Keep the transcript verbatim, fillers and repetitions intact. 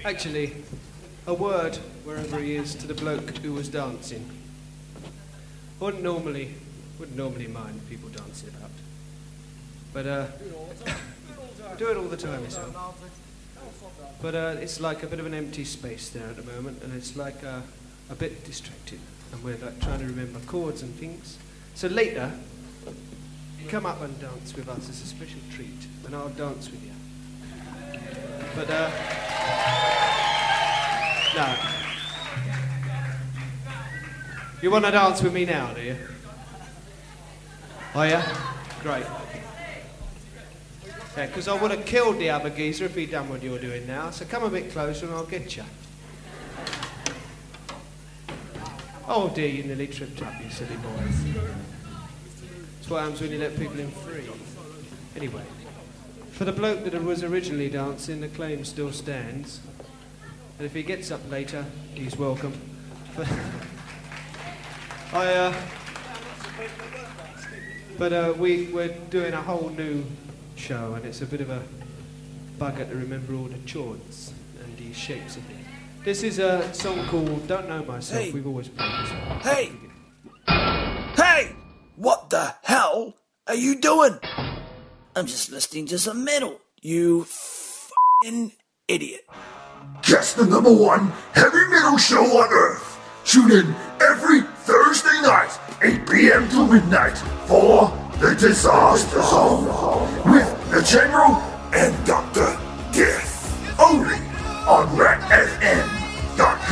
Actually, a word, wherever he is, to the bloke who was dancing. I wouldn't normally, wouldn't normally mind people dancing about. But, uh, do it all the time yourself. But, uh, it's like a bit of an empty space there at the moment, and it's like, uh, a bit distracted. And we're, like, trying to remember chords and things. So later, come up and dance with us as a special treat, and I'll dance with you. But, uh, no. You want to dance with me now, do you? Oh, yeah? Great. Yeah, because I would have killed the other geezer if he'd done what you're doing now, so come a bit closer and I'll get you. Oh dear, you nearly tripped up, you silly boy. That's what happens when you let people in free. Anyway, for the bloke that was originally dancing, the claim still stands. And if he gets up later, he's welcome. I, uh... But uh, we, we're doing a whole new show, and it's a bit of a bugger to remember all the chords and the shapes of it. This is a song called Don't Know Myself. Hey. We've always played this one. Hey! Hey! What the hell are you doing? I'm just listening to some metal, you f***ing idiot. Just the number one heavy metal show on Earth. Tune in every Thursday night, eight p.m. to midnight, for The Disaster Zone with the General and Doctor Death. Only on Rat F M.